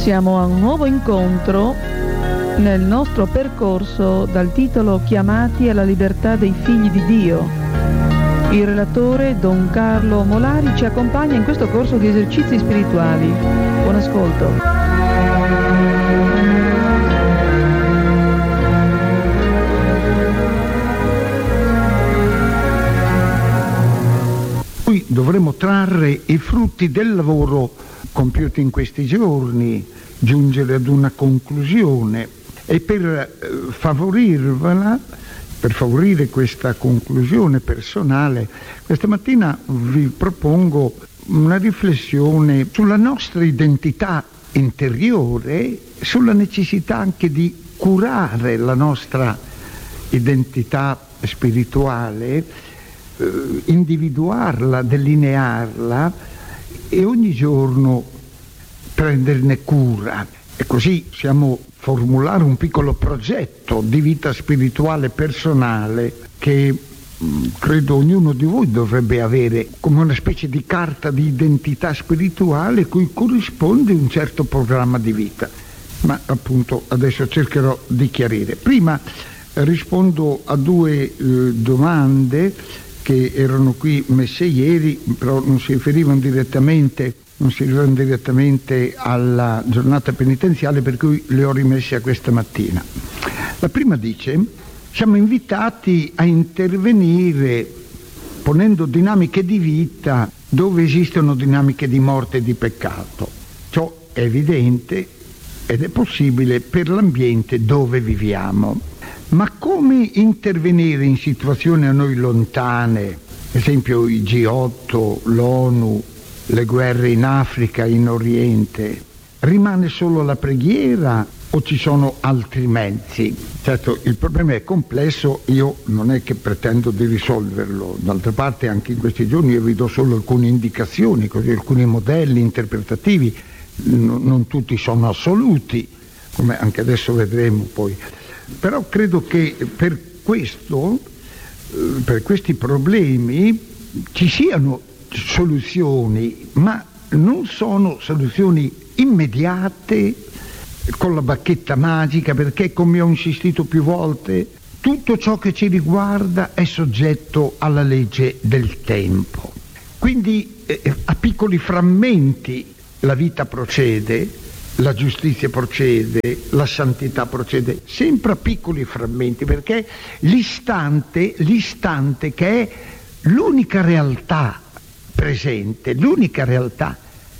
Siamo a un nuovo incontro nel nostro percorso dal titolo Chiamati alla libertà dei figli di Dio. Il relatore Don Carlo Molari ci accompagna in questo corso di esercizi spirituali. Buon ascolto. Qui dovremo trarre i frutti del lavoro compiuto in questi giorni, giungere ad una conclusione e per favorire questa conclusione personale, questa mattina vi propongo una riflessione sulla nostra identità interiore, sulla necessità anche di curare la nostra identità spirituale, individuarla, delinearla e ogni giorno prenderne cura. E così possiamo formulare un piccolo progetto di vita spirituale personale che credo ognuno di voi dovrebbe avere come una specie di carta di identità spirituale cui corrisponde un certo programma di vita. Ma appunto adesso cercherò di chiarire. Prima rispondo a due domande che erano qui messe ieri, però non si riferivano direttamente alla giornata penitenziale, per cui le ho rimesse a questa mattina. La prima dice: siamo invitati a intervenire ponendo dinamiche di vita dove esistono dinamiche di morte e di peccato. Ciò è evidente ed è possibile per l'ambiente dove viviamo. Ma come intervenire in situazioni a noi lontane, ad esempio i G8, l'ONU, le guerre in Africa, in Oriente? Rimane solo la preghiera o ci sono altri mezzi? Certo, il problema è complesso, io non è che pretendo di risolverlo. D'altra parte anche in questi giorni io vi do solo alcune indicazioni, così alcuni modelli interpretativi, non tutti sono assoluti, come anche adesso vedremo poi. Però credo che per questi problemi ci siano soluzioni, ma non sono soluzioni immediate con la bacchetta magica, perché, come ho insistito più volte, tutto ciò che ci riguarda è soggetto alla legge del tempo. Quindi a piccoli frammenti la vita procede, la giustizia procede, la santità procede, sempre a piccoli frammenti, perché l'istante che è l'unica realtà presente, l'unica realtà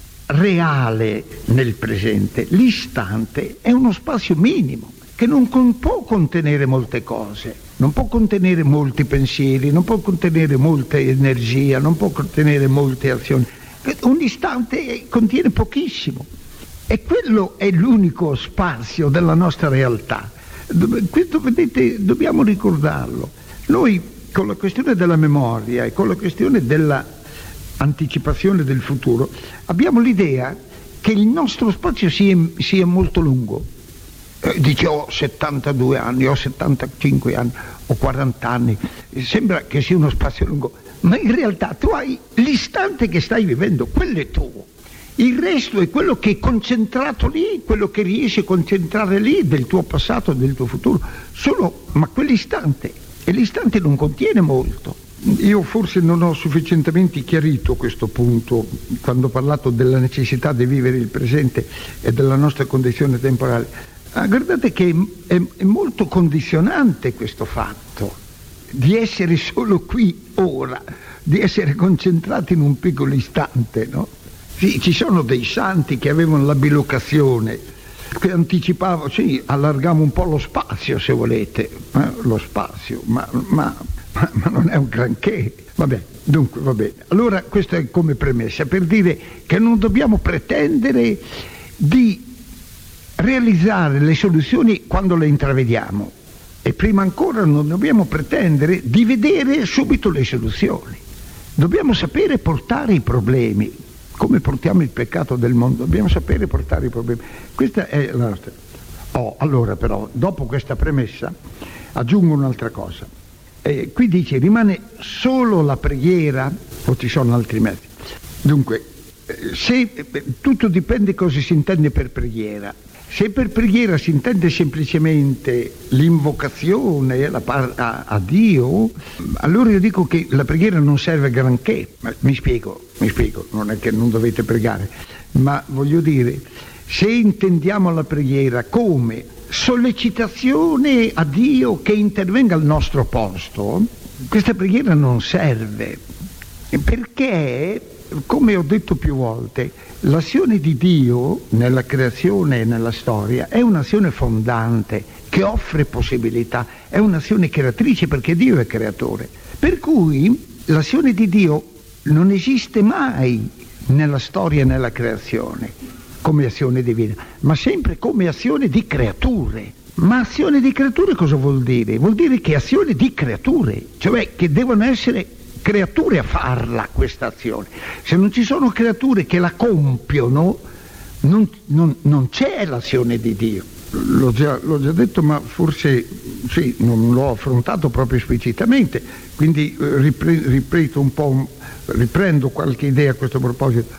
reale nel presente, l'istante è uno spazio minimo che non può contenere molte cose, non può contenere molti pensieri, non può contenere molta energia, non può contenere molte azioni. Un istante contiene pochissimo. E quello è l'unico spazio della nostra realtà. Questo, vedete, dobbiamo ricordarlo. Noi con la questione della memoria e con la questione della anticipazione del futuro abbiamo l'idea che il nostro spazio sia molto lungo. Dice ho 72 anni, ho 75 anni, ho 40 anni, sembra che sia uno spazio lungo, ma in realtà tu hai l'istante che stai vivendo, quello è tuo. Il resto è quello che è concentrato lì, quello che riesci a concentrare lì del tuo passato, del tuo futuro, ma quell'istante, e l'istante non contiene molto. Io forse non ho sufficientemente chiarito questo punto quando ho parlato della necessità di vivere il presente e della nostra condizione temporale. Guardate che è molto condizionante questo fatto di essere solo qui ora, di essere concentrati in un piccolo istante, no? Sì, ci sono dei santi che avevano la bilocazione, che anticipavano, sì, allargavamo un po' lo spazio, se volete, lo spazio, ma non è un granché. Vabbè, dunque, va bene. Allora, questo è come premessa, per dire che non dobbiamo pretendere di realizzare le soluzioni quando le intravediamo, e prima ancora non dobbiamo pretendere di vedere subito le soluzioni. Dobbiamo sapere portare i problemi. Come portiamo il peccato del mondo, dobbiamo sapere portare i problemi. Questa è la nostra. Allora però, dopo questa premessa, aggiungo un'altra cosa. Qui dice, rimane solo la preghiera o ci sono altri mezzi? Dunque, tutto dipende cosa si intende per preghiera. Se per preghiera si intende semplicemente l'invocazione a Dio, allora io dico che la preghiera non serve a granché. Mi spiego, non è che non dovete pregare, ma voglio dire, se intendiamo la preghiera come sollecitazione a Dio che intervenga al nostro posto, questa preghiera non serve, perché, come ho detto più volte, l'azione di Dio nella creazione e nella storia è un'azione fondante che offre possibilità, è un'azione creatrice perché Dio è creatore. Per cui l'azione di Dio non esiste mai nella storia e nella creazione come azione divina, ma sempre come azione di creature. Ma azione di creature cosa vuol dire? Vuol dire che azione di creature, cioè che devono essere creature a farla questa azione. Se non ci sono creature che la compiono, non c'è l'azione di Dio. L'ho già detto, ma forse sì, non l'ho affrontato proprio esplicitamente, quindi riprendo qualche idea a questo proposito.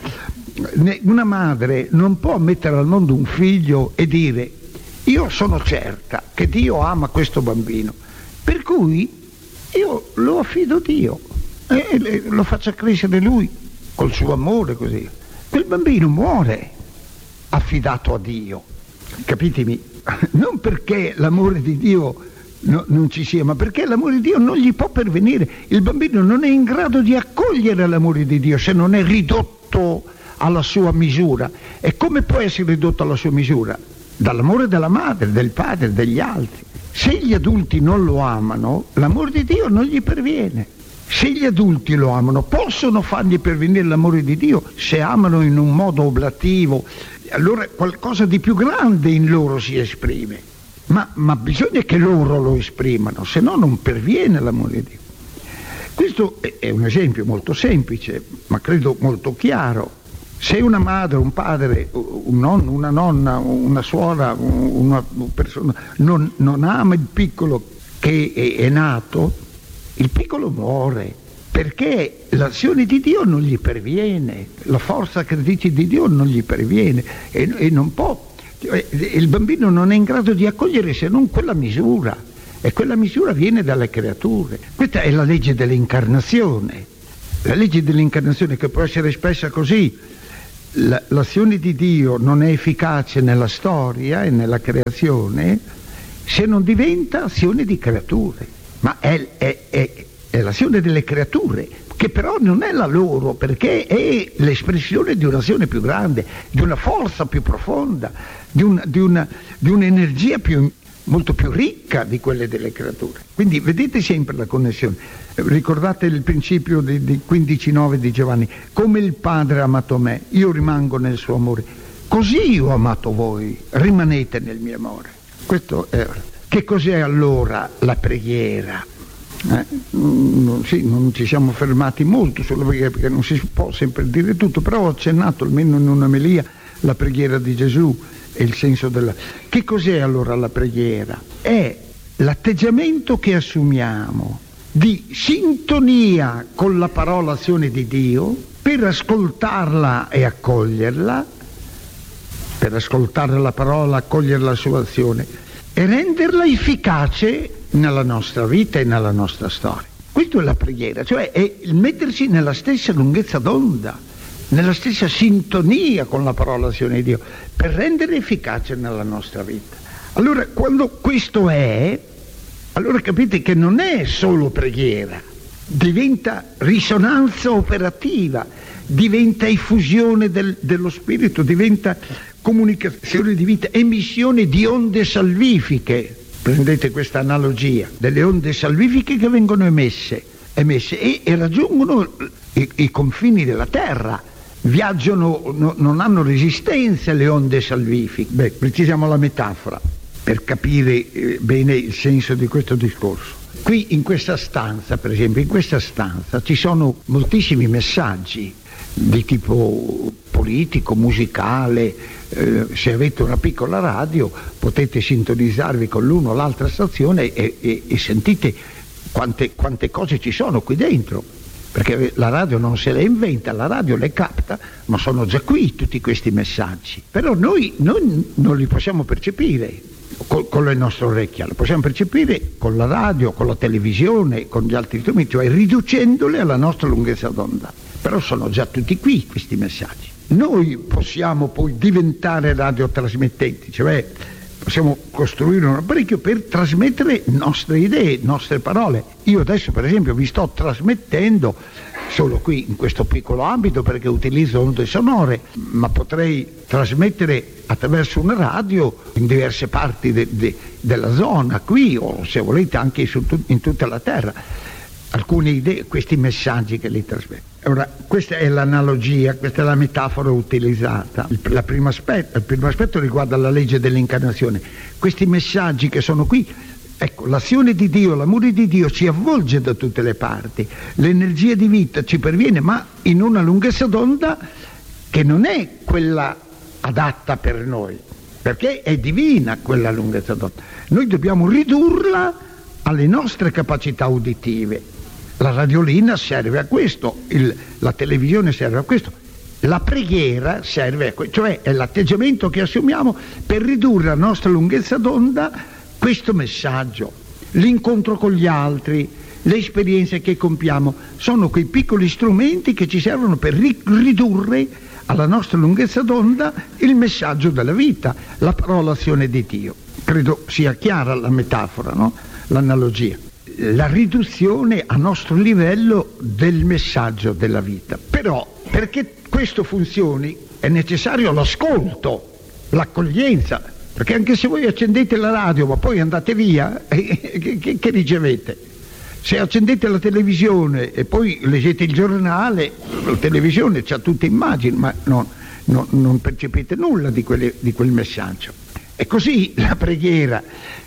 Una madre non può mettere al mondo un figlio e dire: io sono certa che Dio ama questo bambino, per cui io lo affido a Dio e lo faccia crescere lui col suo amore, così. Quel bambino muore affidato a Dio, capitemi? Non perché l'amore di Dio non ci sia, ma perché l'amore di Dio non gli può pervenire. Il bambino non è in grado di accogliere l'amore di Dio se non è ridotto alla sua misura. E come può essere ridotto alla sua misura? Dall'amore della madre, del padre, degli altri. Se gli adulti non lo amano, l'amore di Dio non gli perviene. Se gli adulti lo amano, possono fargli pervenire l'amore di Dio se amano in un modo oblativo, allora qualcosa di più grande in loro si esprime, ma bisogna che loro lo esprimano, se no non perviene l'amore di Dio. Questo è un esempio molto semplice, ma credo molto chiaro. Se una madre, un padre, un nonno, una nonna, una suora, una persona non ama il piccolo che è nato, il piccolo muore, perché l'azione di Dio non gli perviene, la forza creatrice di Dio non gli perviene e non può. Il bambino non è in grado di accogliere se non quella misura, e quella misura viene dalle creature. Questa è la legge dell'incarnazione, la legge dell'incarnazione che può essere espressa così: l'azione di Dio non è efficace nella storia e nella creazione se non diventa azione di creature, ma è l'azione delle creature, che però non è la loro, perché è l'espressione di un'azione più grande, di una forza più profonda, di un'energia molto più ricca di quelle delle creature. Quindi vedete sempre la connessione. Ricordate il principio di 15:9 di Giovanni: come il Padre ha amato me, io rimango nel suo amore, così io ho amato voi, rimanete nel mio amore. Questo è. Che cos'è allora la preghiera? Non ci siamo fermati molto sulla preghiera, perché non si può sempre dire tutto, però ho accennato almeno in un'omelia la preghiera di Gesù e il senso della... Che cos'è allora la preghiera? È l'atteggiamento che assumiamo di sintonia con la parola azione di Dio per ascoltarla e accoglierla, per ascoltare la parola, accogliere la sua azione e renderla efficace nella nostra vita e nella nostra storia. Questa è la preghiera, cioè è il mettersi nella stessa lunghezza d'onda, nella stessa sintonia con la parola azione di Dio, per rendere efficace nella nostra vita. Allora, quando questo è, allora capite che non è solo preghiera, diventa risonanza operativa, diventa effusione dello spirito, diventa comunicazione di vita, emissione di onde salvifiche. Prendete questa analogia delle onde salvifiche che vengono emesse e raggiungono i confini della terra, viaggiano, non hanno resistenza le onde salvifiche. Precisiamo la metafora per capire bene il senso di questo discorso. Qui in questa stanza, per esempio, in questa stanza ci sono moltissimi messaggi di tipo politico, musicale. Se avete una piccola radio potete sintonizzarvi con l'una o l'altra stazione e sentite quante cose ci sono qui dentro. perché la radio non se le inventa, la radio le capta, ma sono già qui tutti questi messaggi. Però noi non li possiamo percepire con le nostre orecchie, li possiamo percepire con la radio, con la televisione, con gli altri strumenti, cioè riducendole alla nostra lunghezza d'onda. Però sono già tutti qui questi messaggi. Noi possiamo poi diventare radiotrasmettenti, cioè possiamo costruire un apparecchio per trasmettere nostre idee, nostre parole. Io adesso per esempio vi sto trasmettendo solo qui in questo piccolo ambito perché utilizzo onde sonore, ma potrei trasmettere attraverso una radio in diverse parti della zona qui, o se volete anche in tutta la terra, alcune idee, questi messaggi che li trasmetto. Ora, questa è l'analogia, questa è la metafora utilizzata. Il primo aspetto riguarda la legge dell'incarnazione. Questi messaggi che sono qui, ecco, l'azione di Dio, l'amore di Dio ci avvolge da tutte le parti, l'energia di vita ci perviene, ma in una lunghezza d'onda che non è quella adatta per noi, perché è divina quella lunghezza d'onda. Noi dobbiamo ridurla alle nostre capacità uditive. La radiolina serve a questo, la televisione serve a questo, la preghiera serve a questo, cioè è l'atteggiamento che assumiamo per ridurre a nostra lunghezza d'onda questo messaggio. L'incontro con gli altri, le esperienze che compiamo, sono quei piccoli strumenti che ci servono per ridurre alla nostra lunghezza d'onda il messaggio della vita, la parola azione di Dio. Credo sia chiara la metafora, no? L'analogia. La riduzione a nostro livello del messaggio della vita. Però perché questo funzioni è necessario l'ascolto, l'accoglienza, perché anche se voi accendete la radio ma poi andate via, che ricevete? Se accendete la televisione e poi leggete il giornale, la televisione c'ha tutte immagini, ma non percepite nulla di quel messaggio. E così la preghiera,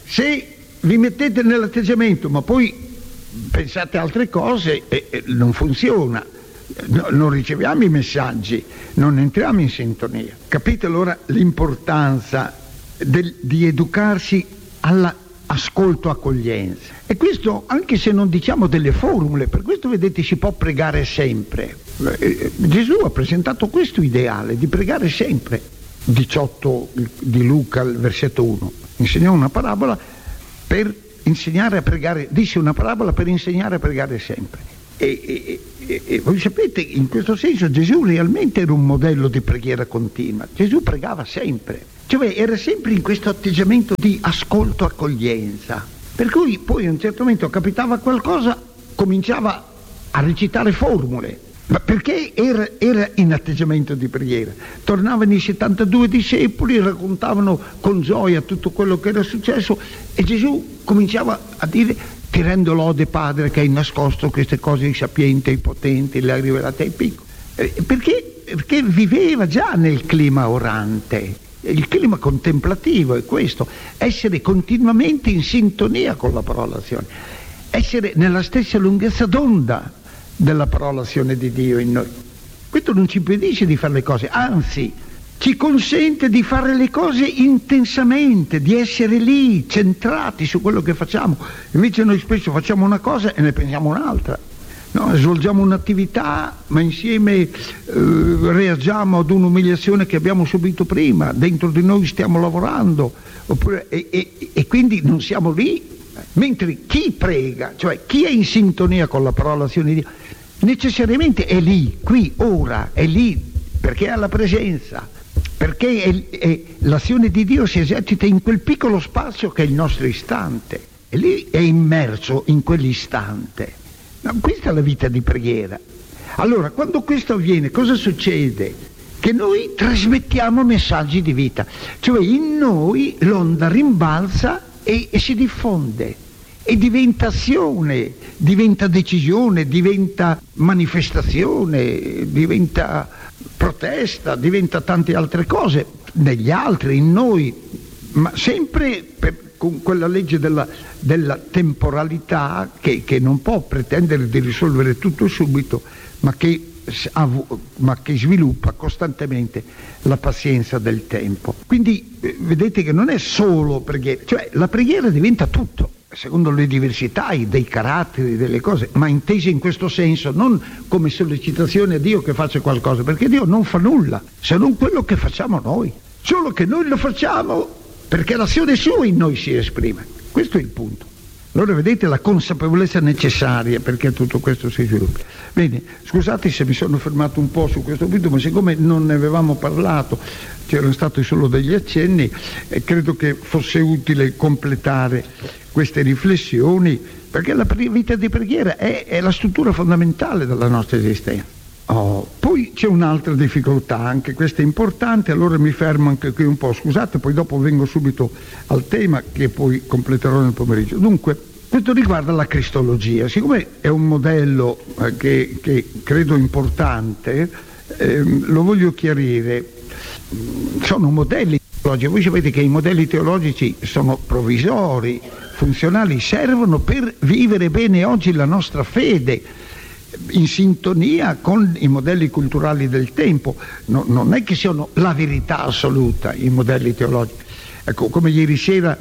se vi mettete nell'atteggiamento ma poi pensate altre cose, non funziona, non riceviamo i messaggi, non entriamo in sintonia. Capite allora l'importanza di educarsi all'ascolto accoglienza? E questo anche se non diciamo delle formule, per questo vedete si può pregare sempre. Gesù ha presentato questo ideale di pregare sempre. 18 di Luca, versetto 1, insegnò una parabola per insegnare a pregare, disse una parabola per insegnare a pregare sempre. E voi sapete, in questo senso Gesù realmente era un modello di preghiera continua. Gesù pregava sempre, cioè era sempre in questo atteggiamento di ascolto, accoglienza. Per cui poi a un certo momento capitava qualcosa, cominciava a recitare formule, ma perché era in atteggiamento di preghiera. Tornavano i 72 discepoli, raccontavano con gioia tutto quello che era successo e Gesù cominciava a dire: ti rendo lode Padre che hai nascosto queste cose ai sapienti, ai potenti, le hai rivelate ai piccoli. Perché viveva già nel clima orante. Il clima contemplativo è questo, essere continuamente in sintonia con la parola azione, essere nella stessa lunghezza d'onda della parola azione di Dio in noi. Questo non ci impedisce di fare le cose, anzi ci consente di fare le cose intensamente, di essere lì centrati su quello che facciamo. Invece noi spesso facciamo una cosa e ne pensiamo un'altra, no? Svolgiamo un'attività ma insieme reagiamo ad un'umiliazione che abbiamo subito prima, dentro di noi stiamo lavorando, oppure, e quindi non siamo lì. Mentre chi prega, cioè chi è in sintonia con la parola azione di Dio, necessariamente è lì, qui, ora, è lì, perché ha la presenza, perché l'azione di Dio si esercita in quel piccolo spazio che è il nostro istante, e lì è immerso in quell'istante. No, questa è la vita di preghiera. Allora, quando questo avviene, cosa succede? Che noi trasmettiamo messaggi di vita, cioè in noi l'onda rimbalza e si diffonde e diventa azione, diventa decisione, diventa manifestazione, diventa protesta, diventa tante altre cose negli altri, in noi, ma sempre con quella legge della temporalità che non può pretendere di risolvere tutto subito, ma che sviluppa costantemente la pazienza del tempo. Quindi vedete che non è solo preghiera, cioè la preghiera diventa tutto. secondo le diversità dei caratteri, delle cose, ma intese in questo senso, non come sollecitazione a Dio che faccia qualcosa, perché Dio non fa nulla se non quello che facciamo noi, solo che noi lo facciamo perché l'azione sua in noi si esprime. Questo è il punto. Allora vedete la consapevolezza necessaria perché tutto questo si sviluppi. Bene, scusate se mi sono fermato un po' su questo punto, ma siccome non ne avevamo parlato, c'erano stati solo degli accenni, e credo che fosse utile completare queste riflessioni, perché la vita di preghiera è la struttura fondamentale della nostra esistenza. Poi c'è un'altra difficoltà, anche questa è importante, allora mi fermo anche qui un po', scusate, poi dopo vengo subito al tema che poi completerò nel pomeriggio. Dunque, questo riguarda la cristologia, siccome è un modello che credo importante, lo voglio chiarire. Sono modelli teologici, voi sapete che i modelli teologici sono provvisori, funzionali, servono per vivere bene oggi la nostra fede, in sintonia con i modelli culturali del tempo. Non è che siano la verità assoluta i modelli teologici. Ecco, come ieri sera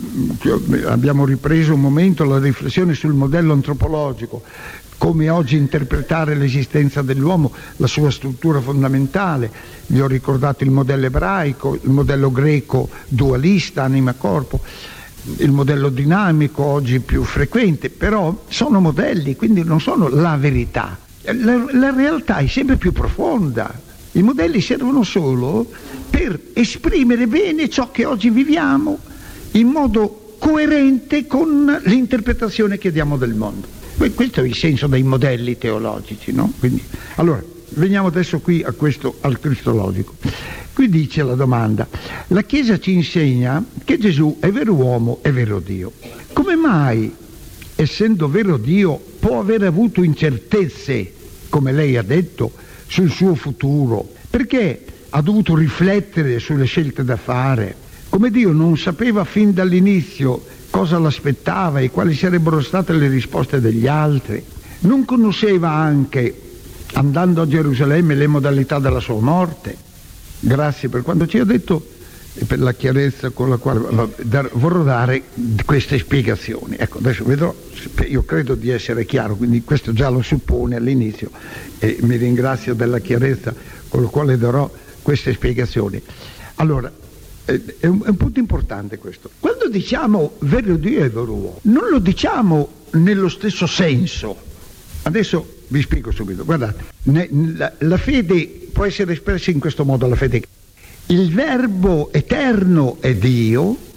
abbiamo ripreso un momento la riflessione sul modello antropologico, come oggi interpretare l'esistenza dell'uomo, la sua struttura fondamentale. Vi ho ricordato il modello ebraico, il modello greco dualista, anima-corpo, il modello dinamico oggi più frequente, però sono modelli, quindi non sono la verità. La realtà è sempre più profonda. I modelli servono solo per esprimere bene ciò che oggi viviamo in modo coerente con l'interpretazione che diamo del mondo. Questo è il senso dei modelli teologici, no? Quindi, allora, veniamo adesso qui al cristologico. Qui dice la domanda: la Chiesa ci insegna che Gesù è vero uomo e vero Dio. Come mai, essendo vero Dio, può aver avuto incertezze, come lei ha detto, sul suo futuro? Perché ha dovuto riflettere sulle scelte da fare? Come Dio non sapeva fin dall'inizio cosa l'aspettava e quali sarebbero state le risposte degli altri? Non conosceva anche, andando a Gerusalemme, le modalità della sua morte? Grazie per quanto ci ha detto e per la chiarezza con la quale vorrò dare queste spiegazioni. Ecco, adesso vedrò, io credo di essere chiaro, quindi questo già lo suppone all'inizio e mi ringrazio della chiarezza con la quale darò queste spiegazioni. Allora, è un punto importante questo. Quando diciamo vero Dio e vero uomo, non lo diciamo nello stesso senso. Adesso vi spiego subito. Guardate, la fede può essere espressa in questo modo, la fede. Il verbo eterno è Dio